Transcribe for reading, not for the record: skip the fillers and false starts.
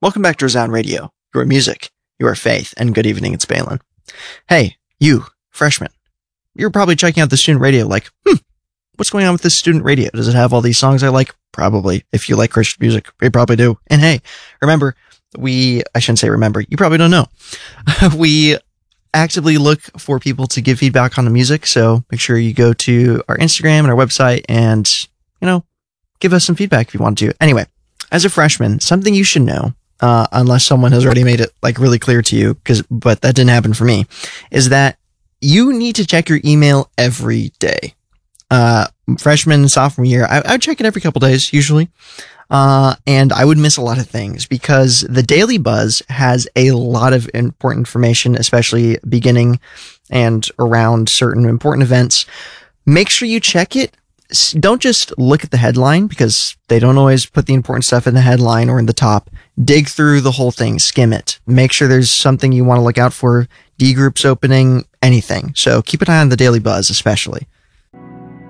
Welcome back to Resound Radio, your music, your faith, and good evening, it's Balin. Hey, you, freshman, you're probably checking out the student radio like, what's going on with this student radio? Does it have all these songs I like? Probably. If you like Christian music, you probably do. And hey, remember, I shouldn't say remember, you probably don't know. We actively look for people to give feedback on the music, so make sure you go to our Instagram and our website and, give us some feedback if you want to. Anyway, as a freshman, something you should know, unless someone has already made it like really clear to you, but that didn't happen for me, is that you need to check your email every day. Freshman, sophomore year, I would check it every couple days usually. And I would miss a lot of things because the Daily Buzz has a lot of important information, especially beginning and around certain important events. Make sure you check it. Don't just look at the headline because they don't always put the important stuff in the headline or in the top. Dig through the whole thing, skim it. Make sure there's something you want to look out for, D groups opening, anything. So keep an eye on the Daily Buzz, especially.